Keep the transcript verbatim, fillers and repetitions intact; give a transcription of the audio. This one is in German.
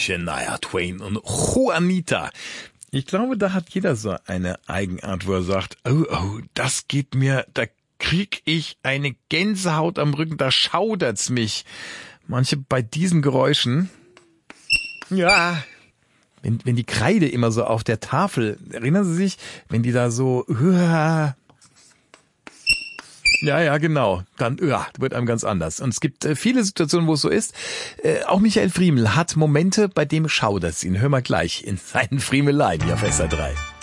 Shania Twain und Juanita. Ich glaube, da hat jeder so eine Eigenart, wo er sagt, oh, oh, das geht mir, da krieg ich eine Gänsehaut am Rücken, da schaudert's mich. Manche bei diesen Geräuschen, ja, wenn, wenn die Kreide immer so auf der Tafel, erinnern Sie sich, wenn die da so, ja, ja, genau, dann ja, wird einem ganz anders. Und es gibt äh, viele Situationen, wo es so ist. Äh, auch Michael Friemel hat Momente, bei dem schaudert's ihn. Hör mal gleich in seinen Friemeleien hier auf S R drei.